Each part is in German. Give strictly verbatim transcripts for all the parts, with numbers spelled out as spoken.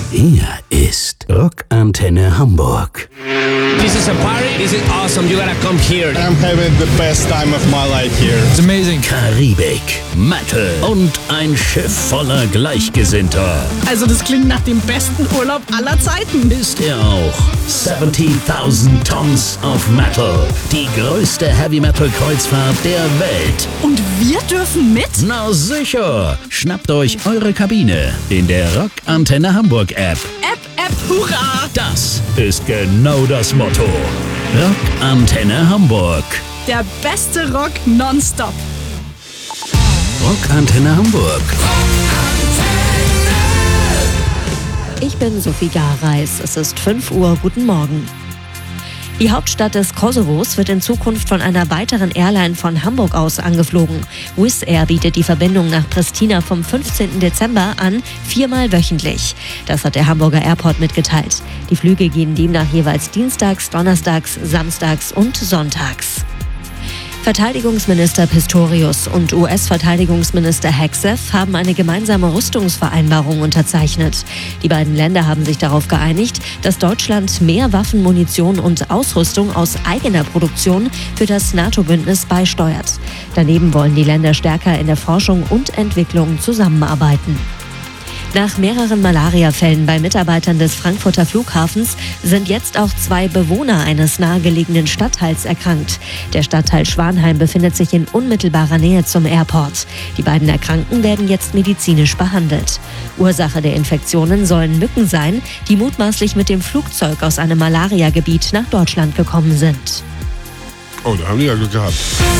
Hier ist Rockantenne Hamburg. This is a party. This is awesome. You gotta come here. I'm having the best time of my life here. It's amazing. Karibik, Metal und ein Schiff voller Gleichgesinnter. Also das klingt nach dem besten Urlaub aller Zeiten. Ist er auch. siebzigtausend Tons of Metal. Die größte Heavy-Metal-Kreuzfahrt der Welt. Und wir dürfen mit? Na sicher. Schnappt euch eure Kabine in der Rockantenne Hamburg App. App, App, hurra! Das ist genau das Motto. Rockantenne Hamburg. Der beste Rock nonstop. Rockantenne Hamburg. Ich bin Sophie Gareis. Es ist fünf Uhr. Guten Morgen. Die Hauptstadt des Kosovos wird in Zukunft von einer weiteren Airline von Hamburg aus angeflogen. Wizz Air bietet die Verbindung nach Pristina vom fünfzehnten Dezember an, viermal wöchentlich. Das hat der Hamburger Airport mitgeteilt. Die Flüge gehen demnach jeweils dienstags, donnerstags, samstags und sonntags. Verteidigungsminister Pistorius und U S-Verteidigungsminister Hegseth haben eine gemeinsame Rüstungsvereinbarung unterzeichnet. Die beiden Länder haben sich darauf geeinigt, dass Deutschland mehr Waffen, Munition und Ausrüstung aus eigener Produktion für das NATO-Bündnis beisteuert. Daneben wollen die Länder stärker in der Forschung und Entwicklung zusammenarbeiten. Nach mehreren Malariafällen bei Mitarbeitern des Frankfurter Flughafens sind jetzt auch zwei Bewohner eines nahegelegenen Stadtteils erkrankt. Der Stadtteil Schwanheim befindet sich in unmittelbarer Nähe zum Airport. Die beiden Erkrankten werden jetzt medizinisch behandelt. Ursache der Infektionen sollen Mücken sein, die mutmaßlich mit dem Flugzeug aus einem Malariagebiet nach Deutschland gekommen sind. Oh, da haben die ja Glück gehabt.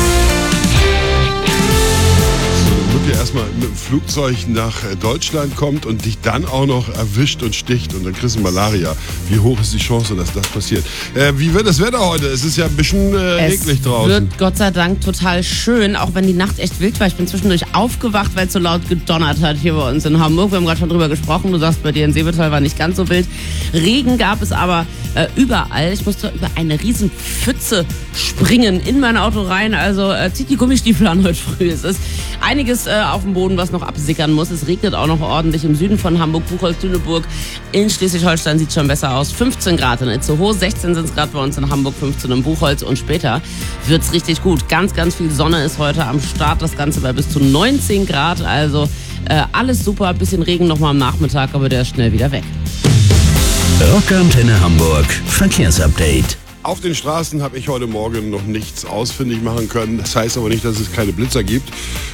Dir erstmal mit dem Flugzeug nach Deutschland kommt und dich dann auch noch erwischt und sticht und dann kriegst du Malaria. Wie hoch ist die Chance, dass das passiert? Äh, wie wird das Wetter heute? Es ist ja ein bisschen äh, reglich draußen. Es wird Gott sei Dank total schön, auch wenn die Nacht echt wild war. Ich bin zwischendurch aufgewacht, weil es so laut gedonnert hat hier bei uns in Hamburg. Wir haben gerade schon drüber gesprochen. Du sagst, bei dir in Seebetal war nicht ganz so wild. Regen gab es aber äh, überall. Ich musste über eine riesen Pfütze springen in mein Auto rein. Also äh, zieht die Gummistiefel an heute früh. Es ist einiges äh, auf dem Boden, was noch absickern muss. Es regnet auch noch ordentlich im Süden von Hamburg, Buchholz, Lüneburg. In Schleswig-Holstein sieht es schon besser aus. fünfzehn Grad in Itzehoe, sechzehn sind es gerade bei uns in Hamburg, fünfzehn in Buchholz und später wird es richtig gut. Ganz, ganz viel Sonne ist heute am Start. Das Ganze bei bis zu neunzehn Grad. Also äh, alles super. Ein bisschen Regen noch mal am Nachmittag, aber der ist schnell wieder weg. Rockantenne Hamburg. Verkehrsupdate. Auf den Straßen habe ich heute Morgen noch nichts ausfindig machen können. Das heißt aber nicht, dass es keine Blitzer gibt.